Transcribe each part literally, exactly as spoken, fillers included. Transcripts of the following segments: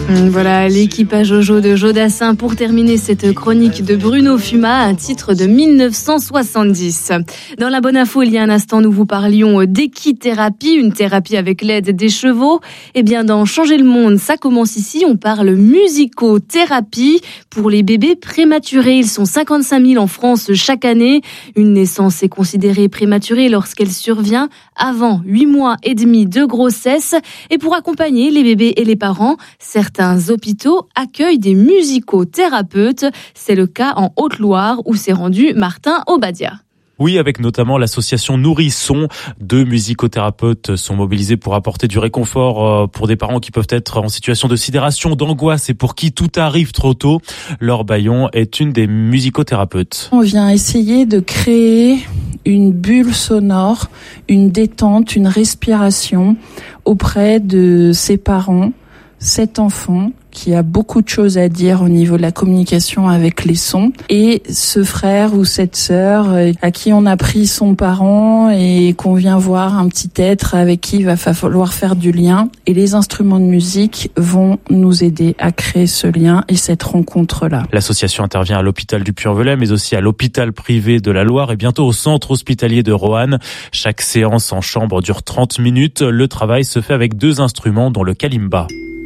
Voilà l'équipage Jojo de Jodassin pour terminer cette chronique de Bruno Fuma, un titre de mille neuf cent soixante-dix. Dans la bonne info, il y a un instant, nous vous parlions d'équithérapie, une thérapie avec l'aide des chevaux. Eh bien, dans Changer le monde, ça commence ici. On parle musicothérapie pour les bébés prématurés. Ils sont cinquante-cinq mille en France chaque année. Une naissance est considérée prématurée lorsqu'elle survient avant huit mois et demi de grossesse. Et pour accompagner les bébés et les parents, certains Certains hôpitaux accueillent des musicothérapeutes. C'est le cas en Haute-Loire où s'est rendu Martin Obadia. Oui, avec notamment l'association Nourrisson. Deux musicothérapeutes sont mobilisés pour apporter du réconfort pour des parents qui peuvent être en situation de sidération, d'angoisse et pour qui tout arrive trop tôt. Laure Bayon est une des musicothérapeutes. On vient essayer de créer une bulle sonore, une détente, une respiration auprès de ces parents. Cet enfant qui a beaucoup de choses à dire au niveau de la communication avec les sons, et ce frère ou cette sœur à qui on a pris son parent et qu'on vient voir, un petit être avec qui il va falloir faire du lien. Et les instruments de musique vont nous aider à créer ce lien et cette rencontre-là. L'association intervient à l'hôpital du Puy-en-Velay, mais aussi à l'hôpital privé de la Loire et bientôt au centre hospitalier de Roanne. Chaque séance en chambre dure trente minutes. Le travail se fait avec deux instruments, dont le kalimba.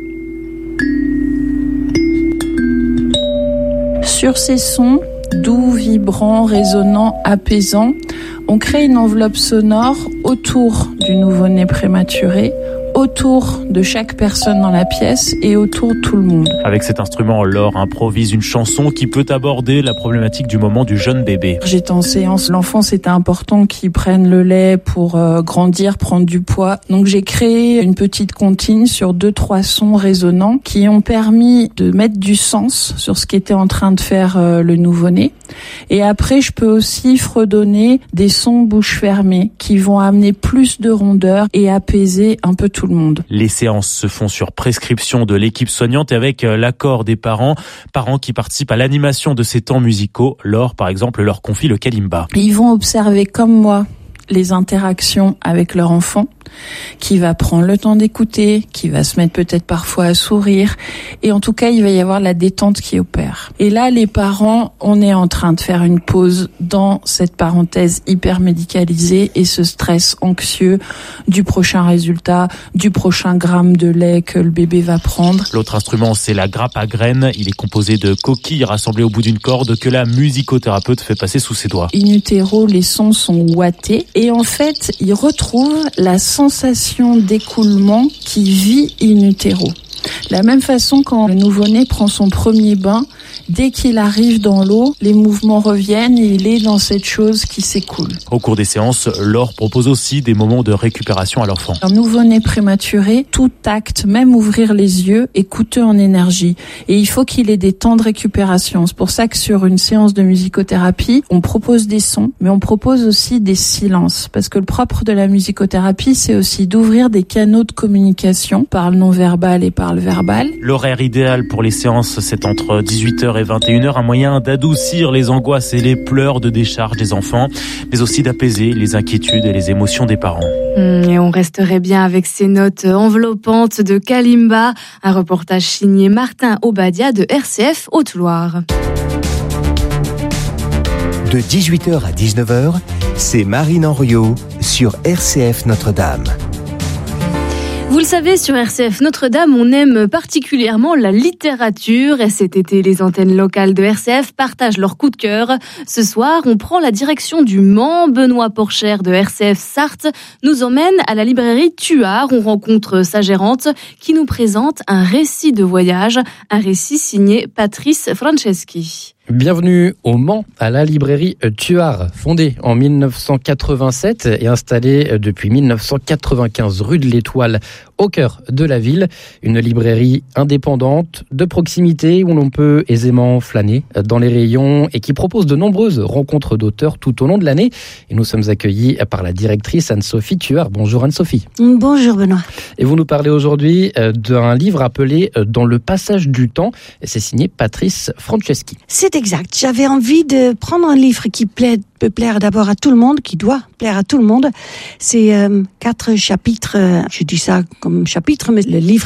Sur ces sons, doux, vibrants, résonnants, apaisants, on crée une enveloppe sonore autour du nouveau-né prématuré, autour de chaque personne dans la pièce et autour de tout le monde. Avec cet instrument, Laure improvise une chanson qui peut aborder la problématique du moment du jeune bébé. J'étais en séance, l'enfant c'était important qu'il prenne le lait pour euh, grandir, prendre du poids. Donc j'ai créé une petite comptine sur deux, trois sons résonnants qui ont permis de mettre du sens sur ce qu'était en train de faire euh, le nouveau-né. Et après, je peux aussi fredonner des sons bouche fermée qui vont amener plus de rondeur et apaiser un peu tout le monde. Les séances se font sur prescription de l'équipe soignante et avec l'accord des parents, parents qui participent à l'animation de ces temps musicaux. Laure, par exemple, leur confie le kalimba. Ils vont observer comme moi les interactions avec leur enfant, qui va prendre le temps d'écouter, qui va se mettre peut-être parfois à sourire, et en tout cas il va y avoir la détente qui opère. Et là les parents, on est en train de faire une pause dans cette parenthèse hyper médicalisée et ce stress anxieux du prochain résultat, du prochain gramme de lait que le bébé va prendre. L'autre instrument, c'est la grappe à graines. Il est composé de coquilles rassemblées au bout d'une corde que la musicothérapeute fait passer sous ses doigts. In utero, les sons sont ouatés et en fait ils retrouvent la sensation d'écoulement qui vit in utero. De la même façon, quand le nouveau-né prend son premier bain, dès qu'il arrive dans l'eau, les mouvements reviennent et il est dans cette chose qui s'écoule. Au cours des séances, Laure propose aussi des moments de récupération à l'enfant. Un nouveau-né prématuré, tout acte, même ouvrir les yeux, est coûteux en énergie. Et il faut qu'il ait des temps de récupération. C'est pour ça que sur une séance de musicothérapie, on propose des sons, mais on propose aussi des silences. Parce que le propre de la musicothérapie, c'est aussi d'ouvrir des canaux de communication par le non-verbal et par le verbal. L'horaire idéal pour les séances, c'est entre dix-huit heures et vingt et une heures, un moyen d'adoucir les angoisses et les pleurs de décharge des enfants, mais aussi d'apaiser les inquiétudes et les émotions des parents. Et on resterait bien avec ces notes enveloppantes de kalimba, un reportage signé Martin Obadia de R C F Haute-Loire. De dix-huit heures à dix-neuf heures, c'est Marine Henriot sur R C F Notre-Dame. Vous le savez, sur R C F Notre-Dame, on aime particulièrement la littérature. Et cet été, les antennes locales de R C F partagent leur coup de cœur. Ce soir, on prend la direction du Mans. Benoît Porcher de R C F Sarthe nous emmène à la librairie Tuard. On rencontre sa gérante qui nous présente un récit de voyage, un récit signé Patrice Franceschi. Bienvenue au Mans, à la librairie Tuard, fondée en mille neuf cent quatre-vingt-sept et installée depuis mille neuf cent quatre-vingt-quinze rue de l'Étoile, au cœur de la ville. Une librairie indépendante, de proximité, où l'on peut aisément flâner dans les rayons et qui propose de nombreuses rencontres d'auteurs tout au long de l'année. Et nous sommes accueillis par la directrice Anne-Sophie Tuard. Bonjour Anne-Sophie. Bonjour Benoît. Et vous nous parlez aujourd'hui d'un livre appelé Dans le passage du temps. Et c'est signé Patrice Franceschi. C'est exact. J'avais envie de prendre un livre qui plaît, peut plaire d'abord à tout le monde, qui doit plaire à tout le monde. C'est euh, quatre chapitres. Euh, je dis ça comme chapitre, mais le livre est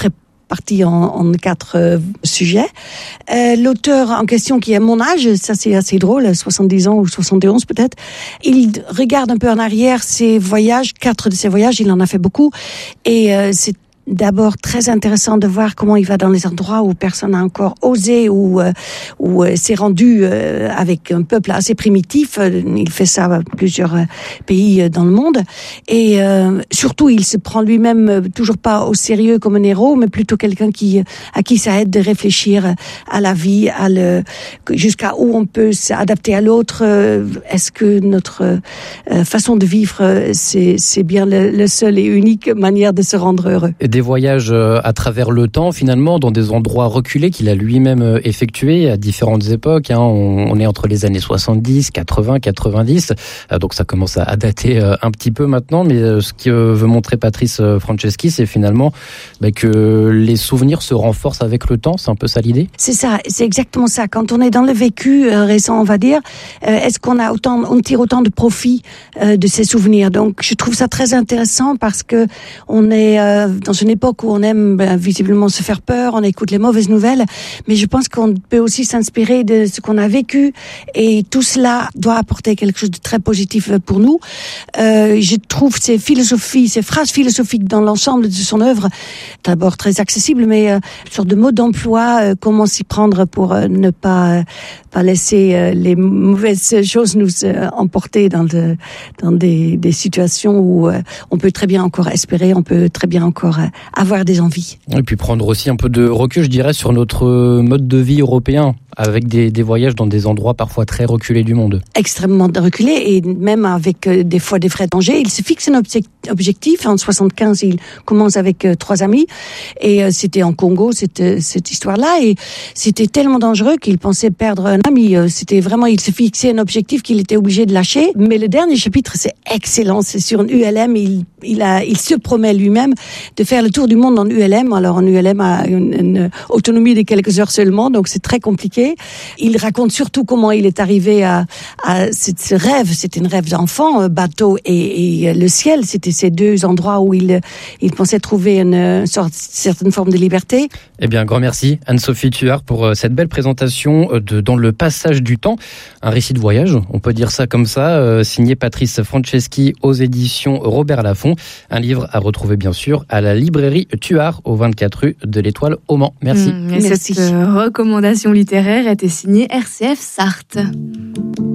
partie en, en quatre euh, sujets. Euh, l'auteur en question, qui a mon âge, ça c'est assez drôle, soixante-dix ans ou soixante et onze peut-être, il regarde un peu en arrière ses voyages, quatre de ses voyages, il en a fait beaucoup, et euh, c'est d'abord très intéressant de voir comment il va dans les endroits où personne n'a encore osé, ou euh, où euh, s'est rendu euh, avec un peuple assez primitif. Il fait ça dans plusieurs euh, pays dans le monde, et euh, surtout il se prend lui-même euh, toujours pas au sérieux comme un héros, mais plutôt quelqu'un qui à qui ça aide de réfléchir à la vie, à le jusqu'à où on peut s'adapter à l'autre. Est-ce que notre euh, façon de vivre c'est c'est bien le, le seul et unique manière de se rendre heureux? Des voyages à travers le temps, finalement, dans des endroits reculés qu'il a lui-même effectués à différentes époques. Hein. On, on est entre les années soixante-dix, quatre-vingts, quatre-vingt-dix. Donc ça commence à dater un petit peu maintenant. Mais ce que veut montrer Patrice Franceschi, c'est finalement bah, que les souvenirs se renforcent avec le temps. C'est un peu ça l'idée? C'est ça, c'est exactement ça. Quand on est dans le vécu euh, récent, on va dire, euh, est-ce qu'on a autant, on tire autant de profit euh, de ces souvenirs? Donc je trouve ça très intéressant parce que on est euh, dans une époque où on aime ben, visiblement se faire peur, on écoute les mauvaises nouvelles, mais je pense qu'on peut aussi s'inspirer de ce qu'on a vécu, et tout cela doit apporter quelque chose de très positif pour nous. Euh, je trouve ces philosophies, ces phrases philosophiques dans l'ensemble de son œuvre, d'abord très accessibles, mais euh, une sorte de mode d'emploi, euh, comment s'y prendre pour euh, ne pas euh, pas laisser euh, les mauvaises choses nous euh, emporter dans de, dans des, des situations où euh, on peut très bien encore espérer, on peut très bien encore euh, avoir des envies. Et puis prendre aussi un peu de recul, je dirais, sur notre mode de vie européen, avec des, des voyages dans des endroits parfois très reculés du monde. Extrêmement reculés, et même avec euh, des fois des frais dangers. Il se fixe un objectif. En soixante-quinze, il commence avec euh, trois amis, et euh, c'était en Congo, cette, cette histoire-là, et c'était tellement dangereux qu'il pensait perdre un ami. C'était vraiment, il se fixait un objectif qu'il était obligé de lâcher. Mais le dernier chapitre, c'est excellent. C'est sur une U L M. Il, il a, il se promet lui-même de faire le tour du monde en U L M. Alors, en U L M a une, une autonomie de quelques heures seulement, donc c'est très compliqué. Il raconte surtout comment il est arrivé à, à ce, ce rêve. C'était un rêve d'enfant, bateau et, et le ciel. C'était ces deux endroits où il, il pensait trouver une, une sorte, certaine forme de liberté. Eh bien, grand merci Anne-Sophie Thuard pour cette belle présentation de Dans le passage du temps, un récit de voyage, on peut dire ça comme ça, euh, signé Patrice Franceschi aux éditions Robert Laffont. Un livre à retrouver bien sûr à la librairie Thuard, au vingt-quatre rue de l'Étoile au Mans. Merci. Mmh, et Merci. Cette recommandation littéraire était signée R C F Sarthe.